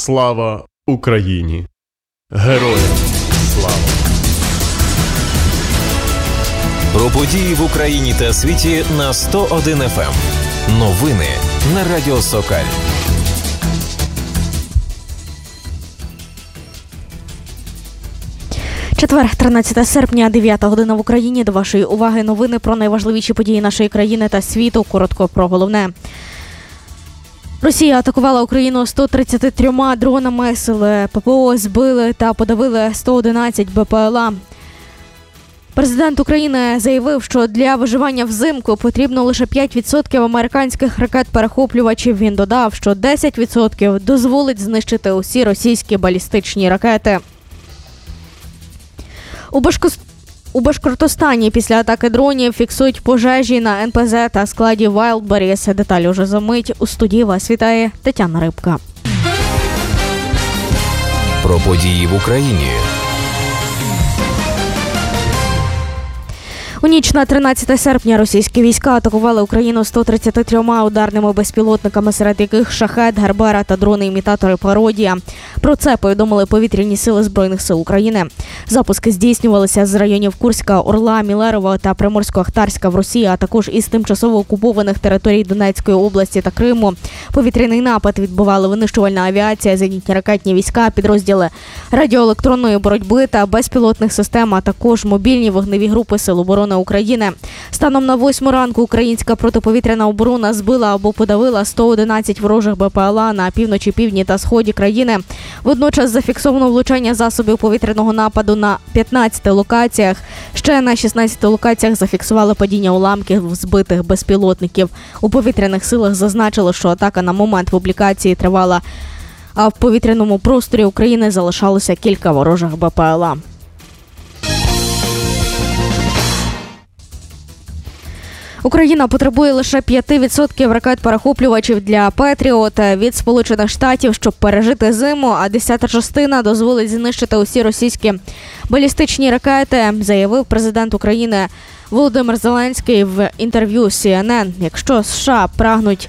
Слава Україні! Героям слава! Про події в Україні та світі на 101 FM. Новини на Радіо Сокаль. Четвер, 13 серпня, 9 година в Україні. До вашої уваги новини про найважливіші події нашої країни та світу. Коротко про головне. Росія атакувала Україну 133 дронами. Сили ППО збили та подавили 111 БПЛА. Президент України заявив, що для виживання взимку потрібно лише 5% американських ракет-перехоплювачів. Він додав, що 10% дозволить знищити усі російські балістичні ракети. У Башкортостані після атаки дронів фіксують пожежі на НПЗ та складі Wildberries. Деталі уже за мить. У студії вас вітає Тетяна Рибка. Про події в Україні. У ніч на 13 серпня російські війська атакували Україну 133 ударними безпілотниками, серед яких «Шахед», «Гербера» та дрони-імітатори «Пародія». Про це повідомили повітряні сили Збройних сил України. Запуски здійснювалися з районів Курська, Орла, Мілерово та Приморсько-Ахтарська в Росії, а також із тимчасово окупованих територій Донецької області та Криму. Повітряний напад відбивали винищувальна авіація, зенітні ракетні війська, підрозділи радіоелектронної боротьби та безпілотних систем, а також мобільні вогневі групи Сил оборони України. Станом на 8 ранку українська протиповітряна оборона збила або подавила 111 ворожих БПЛА на півночі, півдні та сході країни. Водночас зафіксовано влучання засобів повітряного нападу на 15 локаціях. Ще на 16 локаціях зафіксували падіння уламків збитих безпілотників. У повітряних силах зазначили, що атака на момент публікації тривала, а в повітряному просторі України залишалося кілька ворожих БПЛА. Україна потребує лише 5% ракет-перехоплювачів для «Петріот» від Сполучених Штатів, щоб пережити зиму, а 10-та частина дозволить знищити усі російські балістичні ракети, заявив президент України Володимир Зеленський в інтерв'ю CNN. Якщо США прагнуть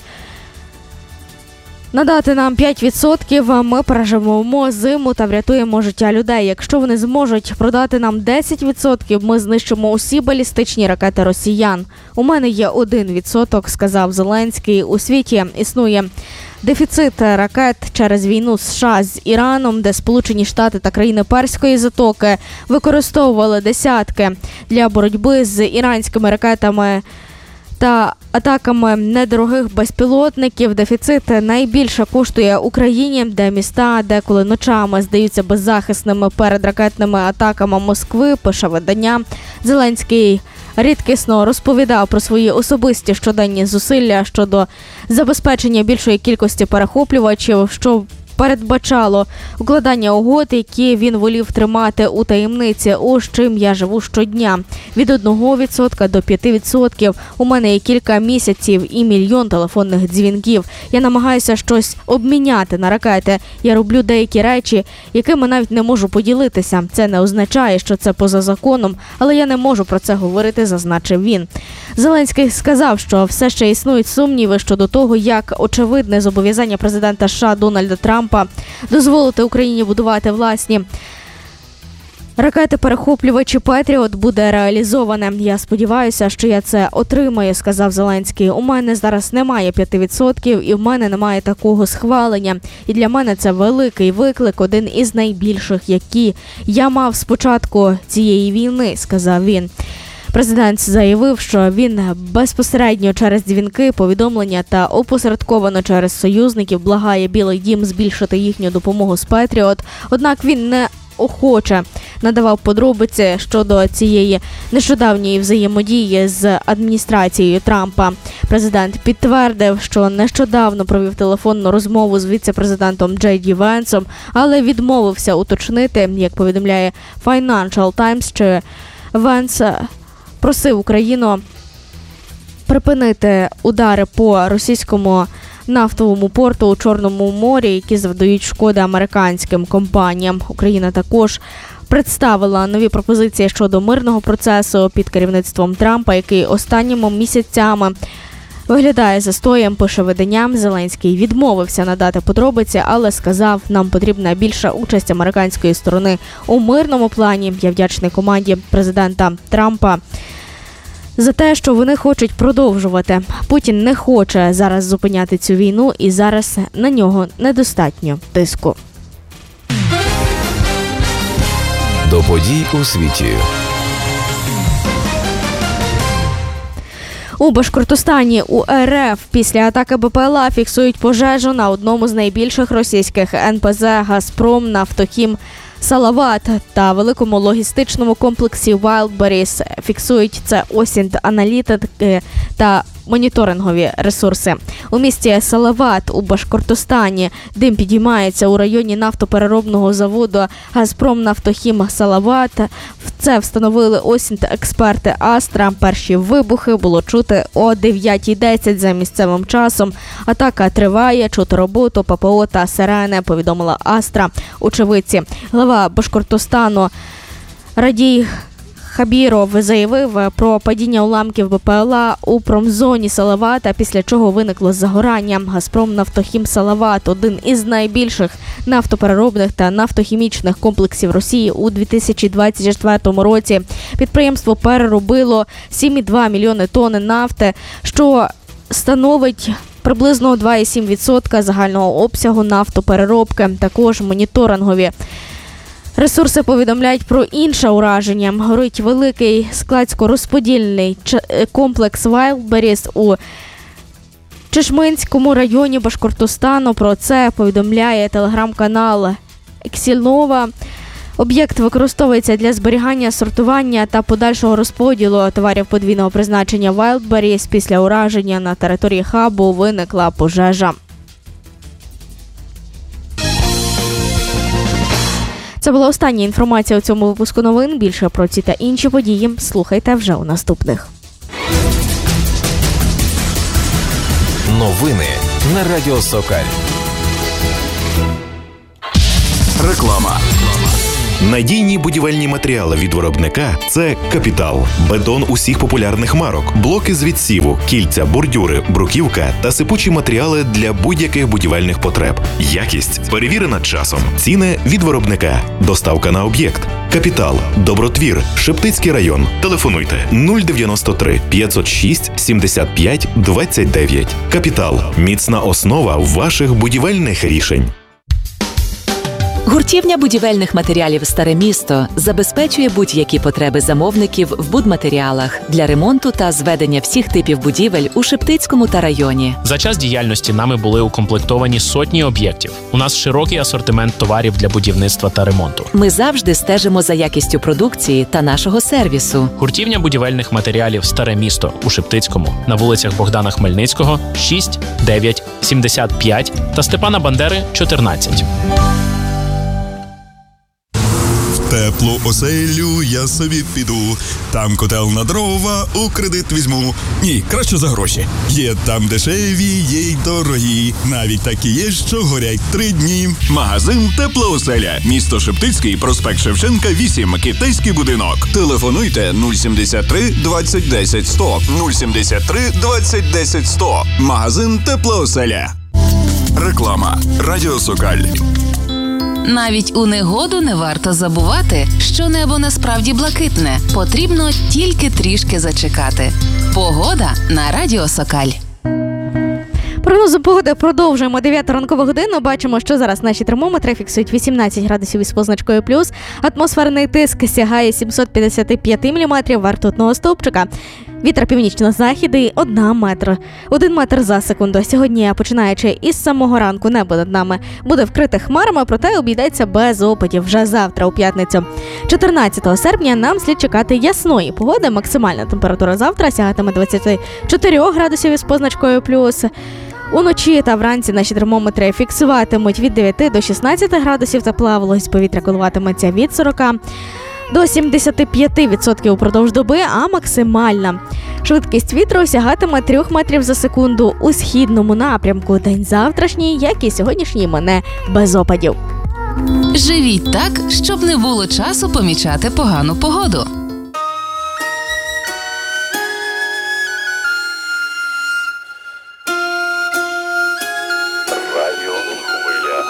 надати нам 5%, ми переживемо зиму та врятуємо життя людей. Якщо вони зможуть продати нам 10%, ми знищимо усі балістичні ракети росіян. У мене є 1%, сказав Зеленський. У світі існує дефіцит ракет через війну США з Іраном, де Сполучені Штати та країни Перської затоки використовували десятки для боротьби з іранськими ракетами та атаками недорогих безпілотників. Дефіцит найбільше коштує Україні, де міста деколи ночами здаються беззахисними перед ракетними атаками Москви, пише видання. Зеленський рідкісно розповідав про свої особисті щоденні зусилля щодо забезпечення більшої кількості перехоплювачів, що передбачало укладання угод, які він волів тримати у таємниці. Ось чим я живу щодня. Від 1% до 5%. У мене є кілька місяців і мільйон телефонних дзвінків. Я намагаюся щось обміняти на ракети. Я роблю деякі речі, якими навіть не можу поділитися. Це не означає, що це поза законом, але я не можу про це говорити, зазначив він. Зеленський сказав, що все ще існують сумніви щодо того, як очевидне зобов'язання президента США Дональда Трампа дозволити Україні будувати власні ракети-перехоплювачі «Петріот» буде реалізоване. Я сподіваюся, що я це отримаю, сказав Зеленський. У мене зараз немає 5% і в мене немає такого схвалення. І для мене це великий виклик, один із найбільших, які я мав з початку цієї війни, сказав він. Президент заявив, що він безпосередньо через дзвінки, повідомлення та опосередковано через союзників благає Білий дім збільшити їхню допомогу з «Петріот». Однак він не охоче надавав подробиці щодо цієї нещодавньої взаємодії з адміністрацією Трампа. Президент підтвердив, що нещодавно провів телефонну розмову з віце-президентом Джей Ді Венсом, але відмовився уточнити, як повідомляє Financial Times, що Венс просив Україну припинити удари по російському нафтовому порту у Чорному морі, які завдають шкоди американським компаніям. Україна також представила нові пропозиції щодо мирного процесу під керівництвом Трампа, який останніми місяцями виглядає застоєм, пише виданням. Зеленський відмовився надати подробиці, але сказав, нам потрібна більша участь американської сторони у мирному плані. Я вдячний команді президента Трампа за те, що вони хочуть продовжувати. Путін не хоче зараз зупиняти цю війну, і зараз на нього недостатньо тиску. До подій у світі. У Башкортостані у РФ після атаки БПЛА фіксують пожежу на одному з найбільших російських НПЗ «Газпром», «Нафтохім», «Салават» та великому логістичному комплексі «Wildberries». Фіксують це осінт-аналітики та моніторингові ресурси. У місті Салават у Башкортостані дим підіймається у районі нафтопереробного заводу «Газпром», «Нафтохім», «Салават». Це встановили осінт-експерти «Астра». Перші вибухи було чути о 9:10 за місцевим часом. Атака триває, чути роботу ППО та сирени, повідомила «Астра». Очевидці. Глава Башкортостану Радій Хабіров заявив про падіння уламків БПЛА у промзоні Салавата, після чого виникло загорання. «Газпром», «Нафтохім», «Салават» – один із найбільших нафтопереробних та нафтохімічних комплексів Росії у 2024 році. Підприємство переробило 7,2 мільйони тонн нафти, що становить приблизно 2,7% загального обсягу нафтопереробки. Також моніторингові ресурси повідомляють про інше ураження. Горить великий складсько-розподільний комплекс «Wildberries» у Чешминському районі Башкортостану. Про це повідомляє телеграм-канал «Ексільнова». Об'єкт використовується для зберігання, сортування та подальшого розподілу товарів подвійного призначення «Wildberries». Після ураження на території хабу виникла пожежа. Це була остання інформація у цьому випуску новин. Більше про ці та інші події слухайте вже у наступних. Новини на Радіо Сокаль. Реклама. Надійні будівельні матеріали від виробника – це «Капітал». Бетон усіх популярних марок, блоки з відсіву, кільця, бордюри, бруківка та сипучі матеріали для будь-яких будівельних потреб. Якість перевірена часом. Ціни від виробника. Доставка на об'єкт. «Капітал», Добротвір, Шептицький район. Телефонуйте 093 506 75 29. «Капітал» – міцна основа ваших будівельних рішень. Гуртівня будівельних матеріалів «Старе місто» забезпечує будь-які потреби замовників в будматеріалах для ремонту та зведення всіх типів будівель у Шептицькому та районі. За час діяльності нами були укомплектовані сотні об'єктів. У нас широкий асортимент товарів для будівництва та ремонту. Ми завжди стежимо за якістю продукції та нашого сервісу. Гуртівня будівельних матеріалів «Старе місто» у Шептицькому на вулицях Богдана Хмельницького 6, 9, 75 та Степана Бандери 14. Теплу оселю я собі піду, там котел на дрова у кредит візьму. Ні, краще за гроші. Є там дешеві, є й дорогі, навіть такі є, що горять 3 дні. Магазин «Тепла оселя», місто Шептицький, проспект Шевченка, 8, китайський будинок. Телефонуйте 073 20 10 100, 073 20 10 100. Магазин «Тепла оселя». Реклама. Радіо Сокаль. Навіть у негоду не варто забувати, що небо насправді блакитне. Потрібно тільки трішки зачекати. Погода на Радіо Сокаль. Прогнозу погоди продовжуємо. 9 ранкова година. Бачимо, що зараз наші термометри фіксують 18 градусів із позначкою плюс. Атмосферний тиск сягає 755 міліметрів ртутного стовпчика. Вітер північно-західний 1 метр за секунду. Сьогодні, починаючи із самого ранку, небо над нами буде вкрите хмарами, проте обійдеться без опадів. Вже завтра, у п'ятницю, 14 серпня, нам слід чекати ясної погоди. Максимальна температура завтра сягатиме 24 градусів із позначкою плюс. Уночі та вранці наші термометри фіксуватимуть від 9 до 16 градусів тепла, вологість повітря коливатиметься від 40 до 75% упродовж доби, а максимальна швидкість вітру сягатиме 3 метрів за секунду у східному напрямку. День завтрашній, як і сьогоднішній, мине без опадів. Живіть так, щоб не було часу помічати погану погоду.